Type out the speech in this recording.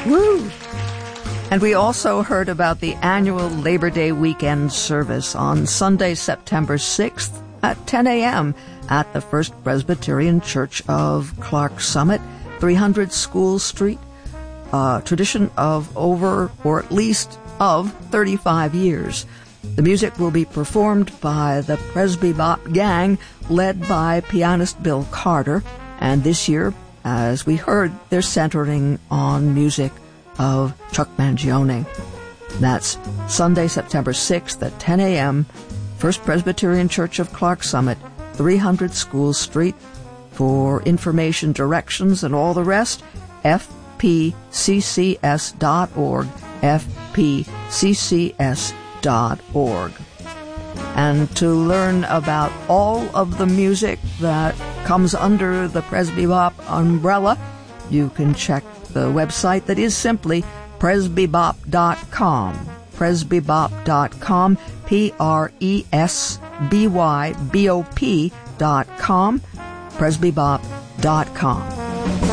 Woo! And we also heard about the annual Labor Day weekend service on Sunday, September 6th at 10 a.m. at the First Presbyterian Church of Clark Summit, 300 School Street, a tradition of over, or at least of, 35 years. The music will be performed by the Presby Bop Gang, led by pianist Bill Carter, and this year, as we heard, they're centering on music of Chuck Mangione. That's Sunday, September 6th at 10 a.m., First Presbyterian Church of Clark Summit, 300 School Street. For information, directions, and all the rest, fpccs.org, fpccs.org. And to learn about all of the music that comes under the Presby Bop umbrella, you can check the website that is simply presbybop.com. presbybop.com, presbybop.com, presbybop.com.